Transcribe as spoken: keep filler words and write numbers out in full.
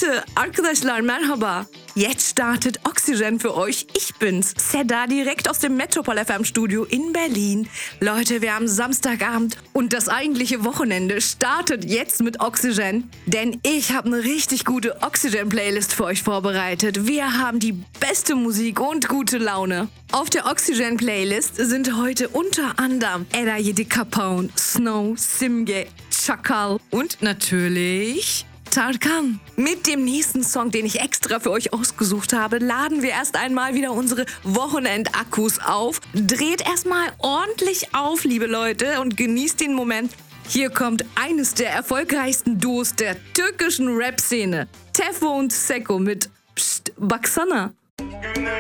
Leute, arkadaşlar merhaba. Jetzt startet Oxygen für euch. Ich bin's, Seda, direkt aus dem Metropol F M Studio in Berlin. Leute, wir haben Samstagabend und das eigentliche Wochenende startet jetzt mit Oxygen. Denn ich habe eine richtig gute Oxygen-Playlist für euch vorbereitet. Wir haben die beste Musik und gute Laune. Auf der Oxygen-Playlist sind heute unter anderem Eda Yedi Capone, Snow, Simge, Çakal und natürlich Tarkan. Mit dem nächsten Song, den ich extra für euch ausgesucht habe, laden wir erst einmal wieder unsere Wochenendakkus auf. Dreht erstmal ordentlich auf, liebe Leute, und genießt den Moment. Hier kommt eines der erfolgreichsten Duos der türkischen Rap-Szene. Tefo und Seko mit Psst, Baksana.